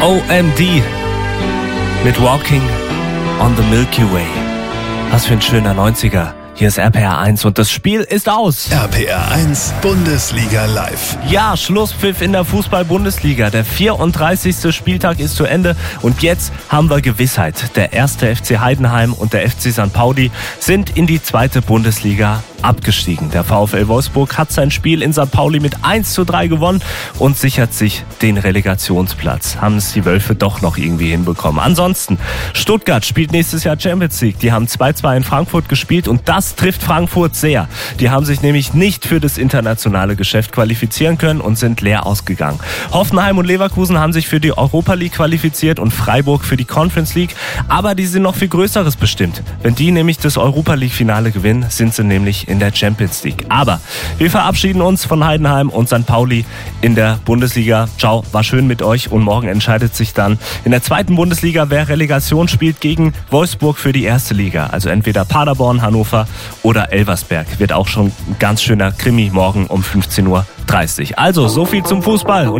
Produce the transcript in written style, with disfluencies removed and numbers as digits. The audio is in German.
OMD mit Walking on the Milky Way. Was für ein schöner 90er. Hier ist RPR 1 und das Spiel ist aus. RPR 1 Bundesliga live. Ja, Schlusspfiff in der Fußball-Bundesliga. Der 34. Spieltag ist zu Ende und jetzt haben wir Gewissheit. Der erste FC Heidenheim und der FC St. Pauli sind in die zweite Bundesliga abgestiegen. Der VfL Wolfsburg hat sein Spiel in St. Pauli mit 1:3 gewonnen und sichert sich den Relegationsplatz. Haben es die Wölfe doch noch irgendwie hinbekommen. Ansonsten, Stuttgart spielt nächstes Jahr Champions League. Die haben 2:2 in Frankfurt gespielt und das trifft Frankfurt sehr. Die haben sich nämlich nicht für das internationale Geschäft qualifizieren können und sind leer ausgegangen. Hoffenheim und Leverkusen haben sich für die Europa League qualifiziert und Freiburg für die Conference League. Aber die sind noch viel Größeres bestimmt. Wenn die nämlich das Europa League Finale gewinnen, sind sie nämlich in der Champions League. Aber wir verabschieden uns von Heidenheim und St. Pauli in der Bundesliga. Ciao, war schön mit euch und morgen entscheidet sich dann in der zweiten Bundesliga, wer Relegation spielt gegen Wolfsburg für die erste Liga. Also entweder Paderborn, Hannover oder Elversberg. Wird auch schon ein ganz schöner Krimi morgen um 15:30 Uhr. Also, so viel zum Fußball. Und